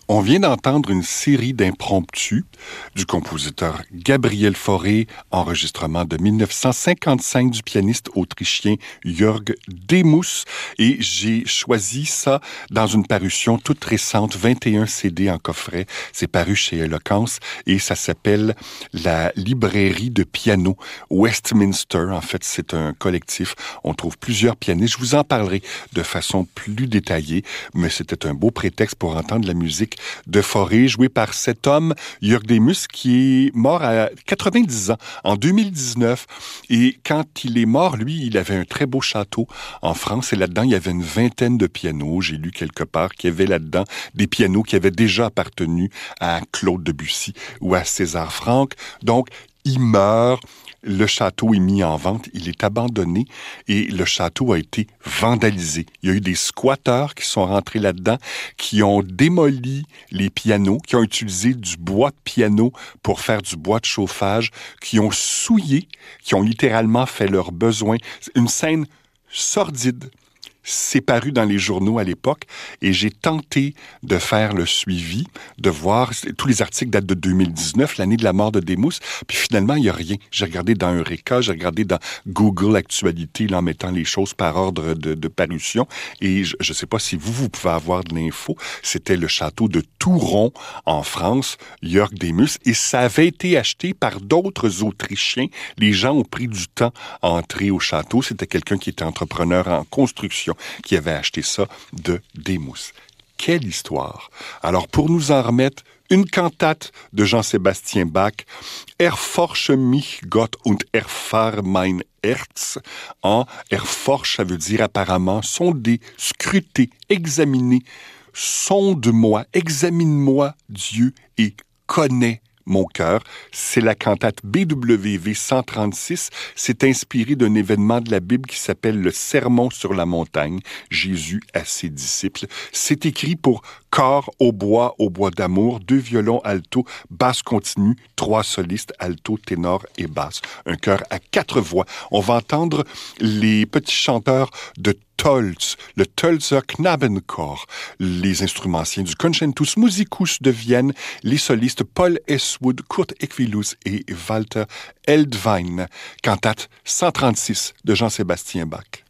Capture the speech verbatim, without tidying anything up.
On vient d'entendre une série d'impromptus du compositeur Gabriel Fauré, enregistrement de mille neuf cent cinquante-cinq du pianiste autrichien Jörg Demus. Et j'ai choisi ça dans une parution toute récente, vingt et un C D en coffret. C'est paru chez Eloquence et ça s'appelle La librairie de piano Westminster. En fait, c'est un collectif. On trouve plusieurs pianistes. Je vous en parlerai de façon plus détaillée, mais c'était un beau prétexte pour entendre la musique de Fauré, joué par cet homme, Jörg Demus, qui est mort à quatre-vingt-dix ans, en deux mille dix-neuf. Et quand il est mort, lui, il avait un très beau château en France, et là-dedans, il y avait une vingtaine de pianos. J'ai lu quelque part qu'il y avait là-dedans des pianos qui avaient déjà appartenu à Claude Debussy ou à César Franck. Donc, il meurt. Le château est mis en vente, il est abandonné et le château a été vandalisé. Il y a eu des squatteurs qui sont rentrés là-dedans, qui ont démoli les pianos, qui ont utilisé du bois de piano pour faire du bois de chauffage, qui ont souillé, qui ont littéralement fait leurs besoins. Une scène sordide. C'est paru dans les journaux à l'époque et j'ai tenté de faire le suivi, de voir, tous les articles datent de deux mille dix-neuf, l'année de la mort de Demus, puis finalement, il n'y a rien. J'ai regardé dans Eureka, j'ai regardé dans Google Actualité, là, en mettant les choses par ordre de, de parution, et je ne sais pas si vous, vous pouvez avoir de l'info, c'était le château de Touron, en France, Jörg Demus, et ça avait été acheté par d'autres Autrichiens. Les gens ont pris du temps à entrer au château. C'était quelqu'un qui était entrepreneur en construction qui avait acheté ça de Demus. Quelle histoire! Alors, pour nous en remettre, une cantate de Jean-Sébastien Bach, Erforsche mich Gott und erfahre mein Herz. En erforche, ça veut dire apparemment sonder, scruter, examiner. Sonde-moi, examine-moi, Dieu, et connais mon cœur. C'est la cantate B W V cent trente-six. C'est inspiré d'un événement de la Bible qui s'appelle le Sermon sur la montagne, Jésus à ses disciples. C'est écrit pour corps, hautbois, hautbois d'amour, deux violons alto, basse continue, trois solistes, alto, ténor et basse. Un chœur à quatre voix. On va entendre les petits chanteurs de Tolz, le Tölzer Knabenchor, les instrumentiens du Concentus Musicus de Vienne, les solistes Paul Heswood, Kurt Equilus et Walter Eldwein. Cantate cent trente-six de Jean-Sébastien Bach.